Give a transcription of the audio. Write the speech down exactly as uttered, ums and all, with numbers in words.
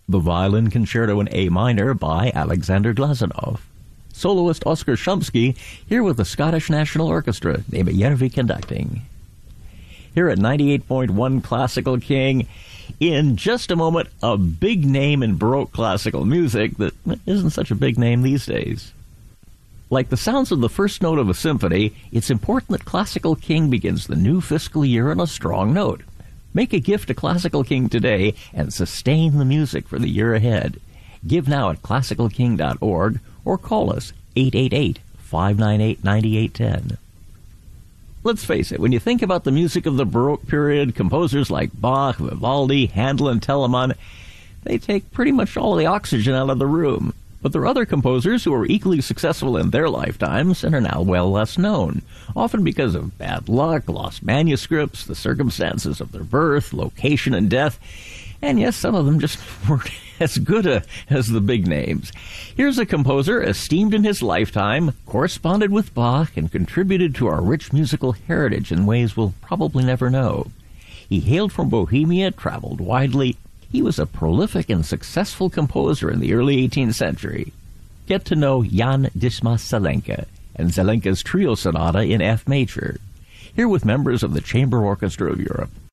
The Violin Concerto in A minor by Alexander Glazunov. Soloist Oskar Shumsky here with the Scottish National Orchestra, Neva Järvi conducting. Here at ninety-eight point one Classical King, in just a moment, a big name in Baroque classical music that isn't such a big name these days. Like the sounds of the first note of a symphony, it's important that Classical King begins the new fiscal year on a strong note. Make a gift to Classical King today and sustain the music for the year ahead. Give now at classical king dot org or call us eight eight eight, five nine eight, nine eight one zero. Let's face it, when you think about the music of the Baroque period, composers like Bach, Vivaldi, Handel, and Telemann, they take pretty much all the oxygen out of the room. But there are other composers who were equally successful in their lifetimes and are now well less known, often because of bad luck, lost manuscripts, the circumstances of their birth, location, and death. And yes, some of them just weren't as good a, as the big names. Here's a composer esteemed in his lifetime, corresponded with Bach, and contributed to our rich musical heritage in ways we'll probably never know. He hailed from Bohemia, traveled widely. He was a prolific and successful composer in the early eighteenth century. Get to know Jan Dismas Zelenka and Zelenka's Trio Sonata in F major. Here with members of the Chamber Orchestra of Europe.